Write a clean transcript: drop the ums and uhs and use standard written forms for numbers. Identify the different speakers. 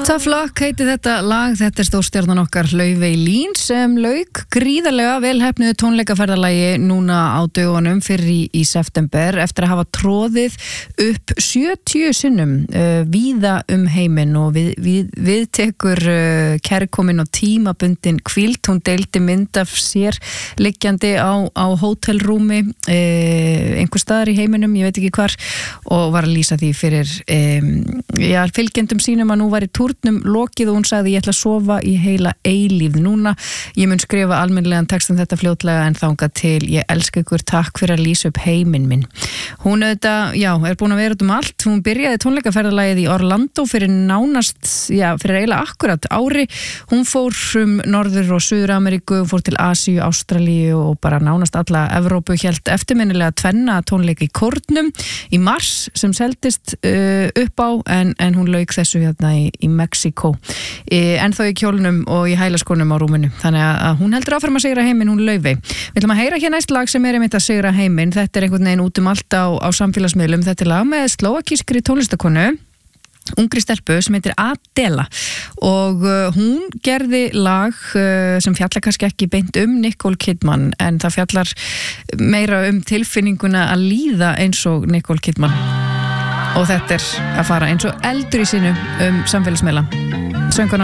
Speaker 1: Tough Luck heitir þetta lag, þetta stórstjarnan okkar Laufey Lín sem lauk gríðarlega velheppnuðu tónleikaferðalagi núna á dögunum fyrir í september eftir að hafa troðið upp 70 sinnum víða heiminn og við tekur kærkomin og tímabundin hvíld. Hún deildi mynd af sér liggjandi á hótelrúmi einhver staðar í heiminum, ég veit ekki hvar, og var að lýsa því fyrir fylgjendum sínum að nú var í túrnum lokið og hún sagði ég ætla að sofa í heila eilífð núna, ég mun skrifa almennilegan textan þetta fljótlega en þangað til ég elska ykkur, takk fyrir að lýsa upp heiminn minn. Hún auðvitað, er búin að vera út allt, hún byrjaði tónleikaferðalagið í Orlando fyrir nánast, fyrir eiginlega akkurat ári, hún fór Norður- og Suður-Ameríku, fór til Asíu, Ástralíu og bara nánast alla Evrópu, hélt eftirminnilega tvenna tónleika í Kórnum í mars sem seldist upp á en hún lauk þessu hérna í Mexíkó en þó í kjólnum og í hælaskonum á rúminu, þannig að hún heldur áfram að sigra heiminn, hún Laufey. Við ætlum að heyra hér næst lag sem einmitt að sigra heiminn, þetta einhvern veginn út allt á samfélagsmiðlum, þetta lag með slóvakískri tónlistakonu, ungri stelpu sem heitir Adela og hún gerði lag sem fjallar kannski ekki beint Nicole Kidman en það fjallar meira tilfinninguna að líða eins og Nicole Kidman og þetta að fara eins og eldur í sínu samfélagsmiðla. Sönguna